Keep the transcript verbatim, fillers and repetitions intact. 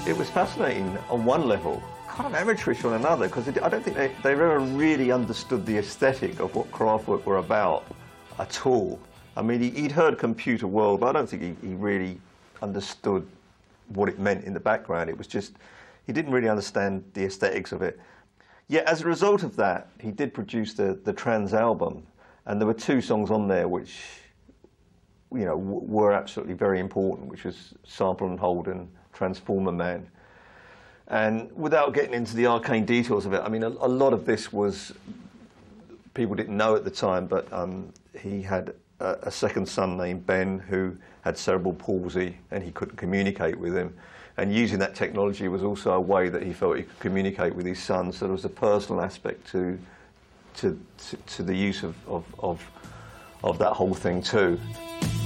it was fascinating on one level, kind of amateurish on another, because I don't think they, they ever really understood the aesthetic of what Kraftwerk were about at all. I mean, he, he'd heard Computer World, but I don't think he, he really understood what it meant in the background. It was just, he didn't really understand the aesthetics of it. Yet, as a result of that, he did produce the, the Trans album, and there were two songs on there which, you know, w were absolutely very important, which was Sample and Hold and Transformer Man. And without getting into the arcane details of it, I mean, a, a lot of this was, people didn't know at the time, but um, he had a, a second son named Ben who had cerebral palsy and he couldn't communicate with him. And using that technology was also a way that he felt he could communicate with his son. So there was a personal aspect to, to, to, to the use of, of, of, of that whole thing too.